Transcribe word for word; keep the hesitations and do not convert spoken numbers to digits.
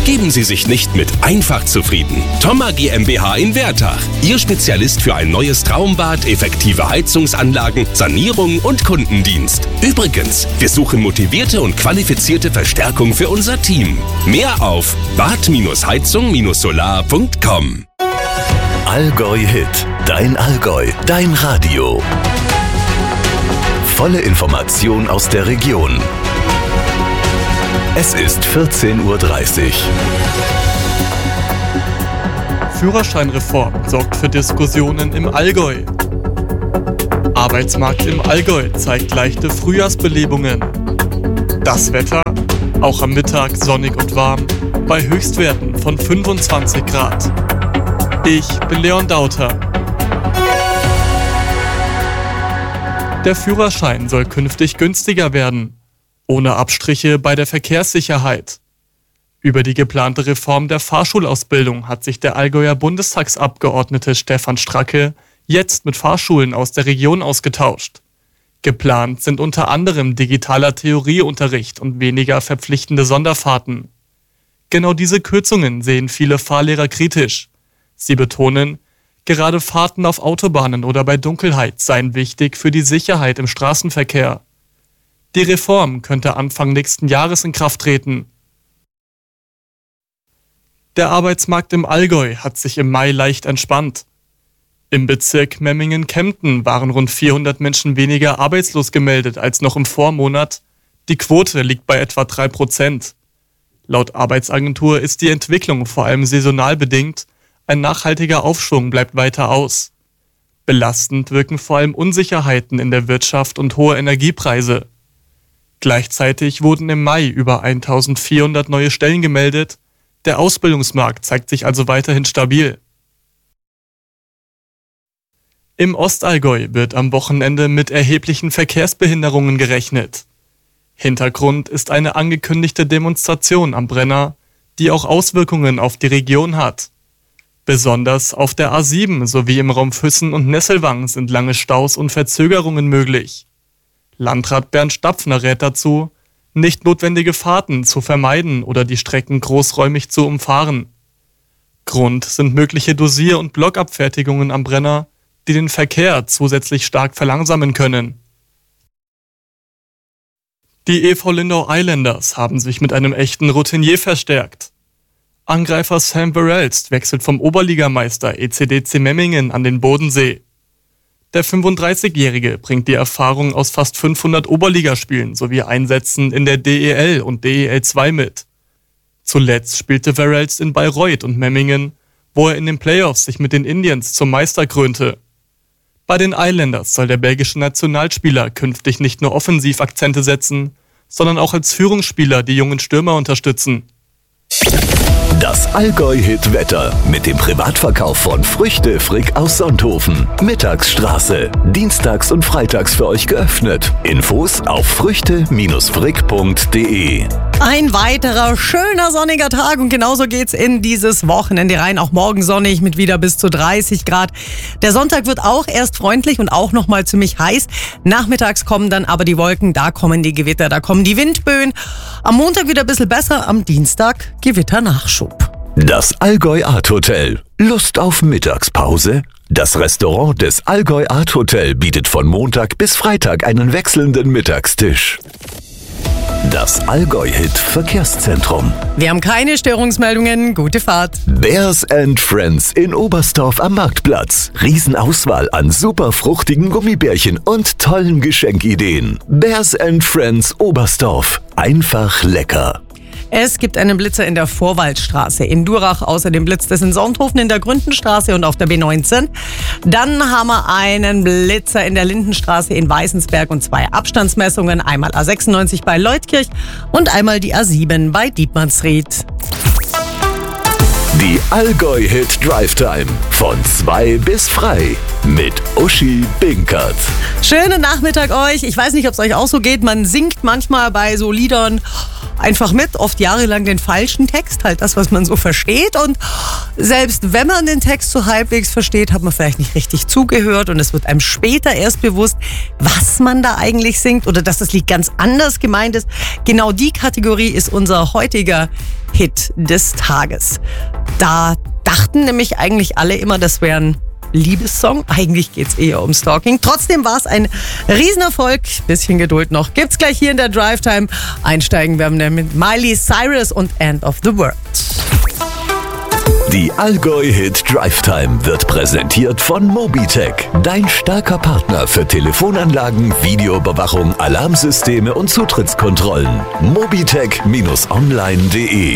Geben Sie sich nicht mit einfach zufrieden. Thoma GmbH in Wertach. Ihr Spezialist für ein neues Traumbad, effektive Heizungsanlagen, Sanierung und Kundendienst. Übrigens, wir suchen motivierte und qualifizierte Verstärkung für unser Team. Mehr auf bad heizung solar punkt com. Allgäu Hit. Dein Allgäu. Dein Radio. Volle Information aus der Region. Es ist vierzehn Uhr dreißig. Führerscheinreform sorgt für Diskussionen im Allgäu. Arbeitsmarkt im Allgäu zeigt leichte Frühjahrsbelebungen. Das Wetter, auch am Mittag sonnig und warm, bei Höchstwerten von fünfundzwanzig Grad. Ich bin Leon Dauter. Der Führerschein soll künftig günstiger werden, ohne Abstriche bei der Verkehrssicherheit. Über die geplante Reform der Fahrschulausbildung hat sich der Allgäuer Bundestagsabgeordnete Stefan Stracke jetzt mit Fahrschulen aus der Region ausgetauscht. Geplant sind unter anderem digitaler Theorieunterricht und weniger verpflichtende Sonderfahrten. Genau diese Kürzungen sehen viele Fahrlehrer kritisch. Sie betonen, gerade Fahrten auf Autobahnen oder bei Dunkelheit seien wichtig für die Sicherheit im Straßenverkehr. Die Reform könnte Anfang nächsten Jahres in Kraft treten. Der Arbeitsmarkt im Allgäu hat sich im Mai leicht entspannt. Im Bezirk Memmingen-Kempten waren rund vierhundert Menschen weniger arbeitslos gemeldet als noch im Vormonat. Die Quote liegt bei etwa drei Prozent. Laut Arbeitsagentur ist die Entwicklung vor allem saisonal bedingt. Ein nachhaltiger Aufschwung bleibt weiter aus. Belastend wirken vor allem Unsicherheiten in der Wirtschaft und hohe Energiepreise. Gleichzeitig wurden im Mai über eintausendvierhundert neue Stellen gemeldet. Der Ausbildungsmarkt zeigt sich also weiterhin stabil. Im Ostallgäu wird am Wochenende mit erheblichen Verkehrsbehinderungen gerechnet. Hintergrund ist eine angekündigte Demonstration am Brenner, die auch Auswirkungen auf die Region hat. Besonders auf der A sieben sowie im Raum Füssen und Nesselwang sind lange Staus und Verzögerungen möglich. Landrat Bernd Stapfner rät dazu, nicht notwendige Fahrten zu vermeiden oder die Strecken großräumig zu umfahren. Grund sind mögliche Dosier- und Blockabfertigungen am Brenner, die den Verkehr zusätzlich stark verlangsamen können. Die E V Lindau Islanders haben sich mit einem echten Routinier verstärkt. Angreifer Sam Verelst wechselt vom Oberligameister E C D C Memmingen an den Bodensee. Der fünfunddreißigjährige bringt die Erfahrung aus fast fünfhundert Oberligaspielen sowie Einsätzen in der D E L und D E L zwei mit. Zuletzt spielte Verelst in Bayreuth und Memmingen, wo er in den Playoffs sich mit den Indians zum Meister krönte. Bei den Islanders soll der belgische Nationalspieler künftig nicht nur offensiv Akzente setzen, sondern auch als Führungsspieler die jungen Stürmer unterstützen. Das Allgäu-Hit-Wetter mit dem Privatverkauf von Früchte Frick aus Sonthofen. Mittagsstraße. Dienstags und freitags für euch geöffnet. Infos auf früchte frick punkt de. Ein weiterer schöner sonniger Tag und genauso geht's in dieses Wochenende rein. Auch morgen sonnig mit wieder bis zu dreißig Grad. Der Sonntag wird auch erst freundlich und auch nochmal ziemlich heiß. Nachmittags kommen dann aber die Wolken, da kommen die Gewitter, da kommen die Windböen. Am Montag wieder ein bisschen besser, am Dienstag Gewitternachschub. Das Allgäu Art Hotel. Lust auf Mittagspause? Das Restaurant des Allgäu Art Hotel bietet von Montag bis Freitag einen wechselnden Mittagstisch. Das Allgäu-Hit Verkehrszentrum. Wir haben keine Störungsmeldungen. Gute Fahrt. Bears and Friends in Oberstdorf am Marktplatz. Riesenauswahl an super fruchtigen Gummibärchen und tollen Geschenkideen. Bears and Friends Oberstdorf. Einfach lecker. Es gibt einen Blitzer in der Vorwaldstraße in Durach. Außerdem blitzt es in Sonthofen in der Gründenstraße und auf der B neunzehn. Dann haben wir einen Blitzer in der Lindenstraße in Weißensberg und zwei Abstandsmessungen. Einmal A sechsundneunzig bei Leutkirch und einmal die A sieben bei Dietmannsried. Die Allgäu-Hit Drive Time von zwei bis frei mit Uschi Binkert. Schönen Nachmittag euch. Ich weiß nicht, ob es euch auch so geht. Man singt manchmal bei so Liedern einfach mit, oft jahrelang den falschen Text, halt das, was man so versteht. Und selbst wenn man den Text so halbwegs versteht, hat man vielleicht nicht richtig zugehört und es wird einem später erst bewusst, was man da eigentlich singt oder dass das Lied ganz anders gemeint ist. Genau die Kategorie ist unser heutiger Hit des Tages. Da dachten nämlich eigentlich alle immer, das wäre ein Liebessong. Eigentlich geht's eher um Stalking. Trotzdem war es ein Riesenerfolg. Bisschen Geduld noch. Gibt's gleich hier in der Drive Time. Einsteigen werden wir mit Miley Cyrus und End of the World. Die Allgäu-Hit Drive Time wird präsentiert von Mobitech, dein starker Partner für Telefonanlagen, Videoüberwachung, Alarmsysteme und Zutrittskontrollen. mobitech Bindestrich online punkt de